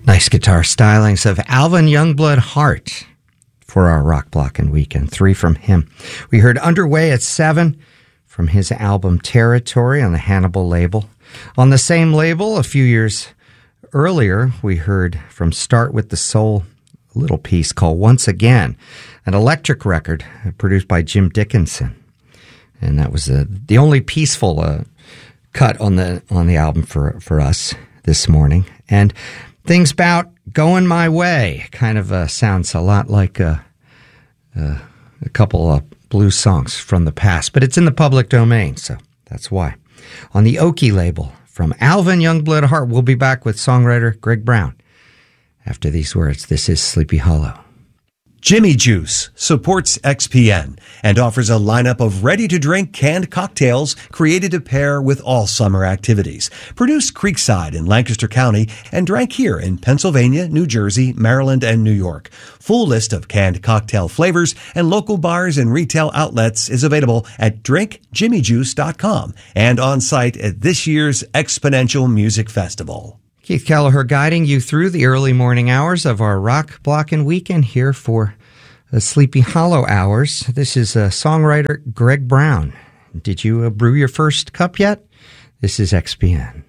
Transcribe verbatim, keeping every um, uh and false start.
Nice guitar stylings of Alvin Youngblood Hart for our Rock Blockin' Weekend. Three from him. We heard Underway at seven from his album Territory on the Hannibal label. On the same label, a few years earlier, we heard from Start With The Soul, a little piece called Once Again, an electric record produced by Jim Dickinson. And that was uh, the only peaceful uh, cut on the on the album for, for us this morning. And Things About Going My Way kind of uh, sounds a lot like uh, uh, a couple of blues songs from the past, but it's in the public domain, so that's why. On the Okie label, from Alvin Youngblood Hart, we'll be back with songwriter Greg Brown. After these words, this is Sleepy Hollow. Jimmy Juice supports X P N and offers a lineup of ready-to-drink canned cocktails created to pair with all summer activities. Produced Creekside in Lancaster County and drank here in Pennsylvania, New Jersey, Maryland, and New York. Full list of canned cocktail flavors and local bars and retail outlets is available at drink jimmy juice dot com and on site at this year's Exponential Music Festival. Keith Kelleher guiding you through the early morning hours of our Rock Blockin' Weekend here for the Sleepy Hollow hours. This is uh, songwriter Greg Brown. Did you uh, brew your first cup yet? This is X P N.